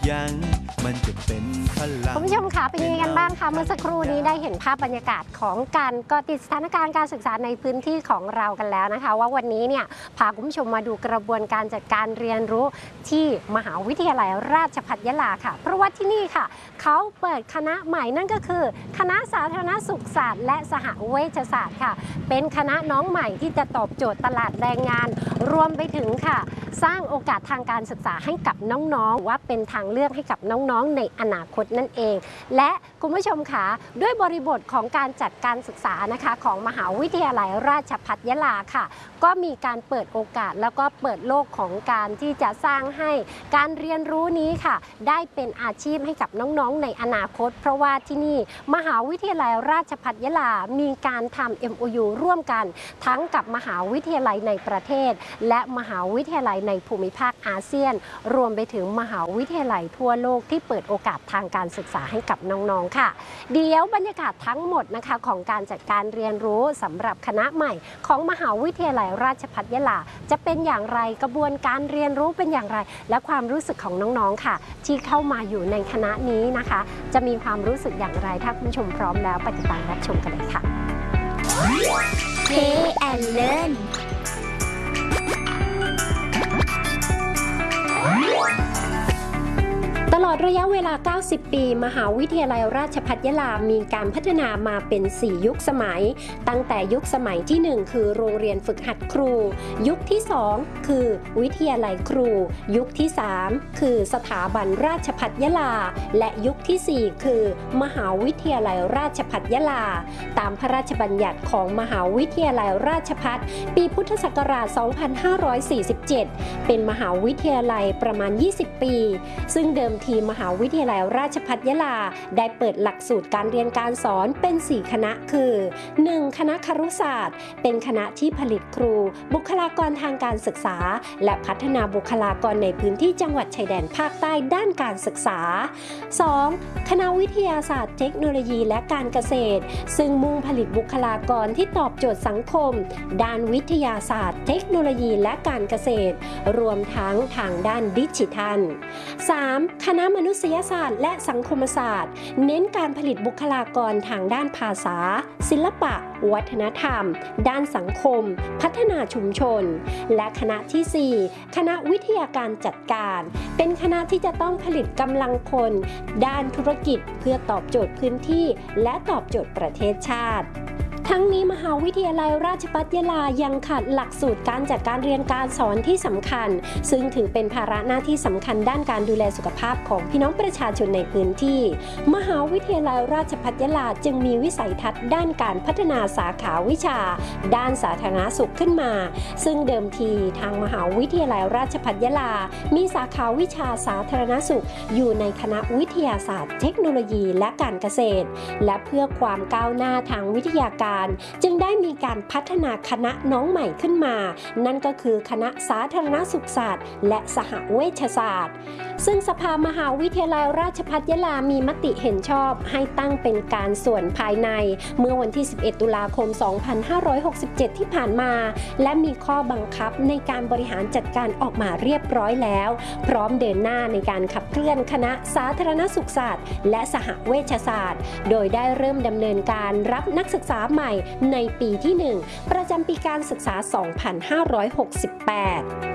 ยังมันจะเป็นพลังคุณผู้ชมคะเป็นยังไงกันบ้างคะเมื่อสักครู่นี้ได้เห็นภาพบรรยากาศของการเกาะติดสถานการณ์การศึกษาในพื้นที่ของเรากันแล้วนะคะว่าวันนี้เนี่ยพาคุณผู้ชมมาดูกระบวนการจัดการเรียนรู้ที่มหาวิทยาลัยราชภัฏยะลาค่ะเพราะว่าที่นี่ค่ะเขาเปิดคณะใหม่นั่นก็คือคณะสาธารณสุขศาสตร์และสหเวชศาสตร์ค่ะเป็นคณะน้องใหม่ที่จะตอบโจทย์ตลาดแรงงานรวมไปถึงค่ะสร้างโอกาสทางการศึกษาให้กับน้องๆว่าเป็นทางเลือกให้กับน้องๆในอนาคตนั่นเองและคุณผู้ชมคะด้วยบริบทของการจัดการศึกษานะคะของมหาวิทยาลัยราชภัฏยะลาค่ะก็มีการเปิดโอกาสแล้วก็เปิดโลกของการที่จะสร้างให้การเรียนรู้นี้ค่ะได้เป็นอาชีพให้กับน้องๆในอนาคตเพราะว่าที่นี่มหาวิทยาลัยราชภัฏยะลามีการทำ MOU ร่วมกันทั้งกับมหาวิทยาลัยในประเทศและมหาวิทยาลัยในภูมิภาคอาเซียนรวมไปถึงมหาวิทยาลัยทั่วโลกที่เปิดโอกาสทางการศึกษาให้กับน้องๆค่ะเดี๋ยวบรรยากาศทั้งหมดนะคะของการจัดการเรียนรู้สำหรับคณะใหม่ของมหาวิทยาลัยราชภัฏยะลาจะเป็นอย่างไรกระบวนการเรียนรู้เป็นอย่างไรและความรู้สึกของน้องๆค่ะที่เข้ามาอยู่ในคณะนี้นะคะจะมีความรู้สึกอย่างไรถ้าคุณผู้ชมพร้อมแล้วไปติดตามรับชมกันเลยค่ะ Play and Learn ตลอดระยะเวลา 90 ปี มหาวิทยาลัยราชภัฏยะลามีการพัฒนามาเป็น 4 ยุคสมัยตั้งแต่ยุคสมัยที่ 1 คือโรงเรียนฝึกหัดครูยุคที่ 2 คือวิทยาลัยครูยุคที่ 3 คือสถาบันราชภัฏยะลาและยุคที่ 4 คือมหาวิทยาลัยราชภัฏยะลาตามพระราชบัญญัติของมหาวิทยาลัยราชภัฏปีพุทธศักราช 2547 เป็นมหาวิทยาลัยประมาณ 20 ปีซึ่งเดิมทีมหาวิทยาลัยราชภัฏยะลาได้เปิดหลักสูตรการเรียนการสอนเป็น 4 คณะคือ 1. คณะครุศาสตร์เป็นคณะที่ผลิตครูบุคลากรทางการศึกษาและพัฒนาบุคลากรในพื้นที่จังหวัดชายแดนภาคใต้ด้านการศึกษา 2. คณะวิทยาศาสตร์เทคโนโลยีและการเกษตรซึ่งมุ่งผลิตบุคลากรที่ตอบโจทย์สังคมด้านวิทยาศาสตร์เทคโนโลยีและการเกษตรรวมทั้งทางด้านดิจิทัล 3. คณะมนุษยศาสตร์และสังคมศาสตร์เน้นการผลิตบุคลากรทางด้านภาษาศิลปะวัฒนธรรมด้านสังคมพัฒนาชุมชนและคณะที่ 4 คณะวิทยาการจัดการเป็นคณะที่จะต้องผลิตกำลังคนด้านธุรกิจเพื่อตอบโจทย์พื้นที่และตอบโจทย์ประเทศชาติทั้งนี้มหาวิทยาลัยราชภัฏยะลายังขาดหลักสูตรการจัดการเรียนการสอนที่สำคัญซึ่งถือเป็นภาระหน้าที่สำคัญด้านการดูแลสุขภาพของพี่น้องประชาชนในพื้นที่มหาวิทยาลัยราชภัฏยะลาจึงมีวิสัยทัศน์ด้านการพัฒนาสาขาวิชาด้านสาธารณสุขขึ้นมาซึ่งเดิมทีทางมหาวิทยาลัยราชภัฏยะลามีสาขาวิชาสาธารณสุขอยู่ในคณะวิทยาศาสตร์เทคโนโลยีและการเกษตรและเพื่อความก้าวหน้าทางวิทยาการจึงได้มีการพัฒนาคณะน้องใหม่ขึ้นมานั่นก็คือคณะสาธารณสุขศาสตร์และสหเวชศาสตร์ซึ่งสภามหาวิทยาลัยราชภัฏยะลามีมติเห็นชอบให้ตั้งเป็นการส่วนภายในเมื่อวันที่ 11 ตุลาคม 2567 ที่ผ่านมาและมีข้อบังคับในการบริหารจัดการออกมาเรียบร้อยแล้วพร้อมเดินหน้าในการขับเคลื่อนคณะสาธารณสุขศาสตร์และสหเวชศาสตร์โดยได้เริ่มดำเนินการรับนักศึกษาใหม่ในปีที่ 1 ประจำปีการศึกษา 2568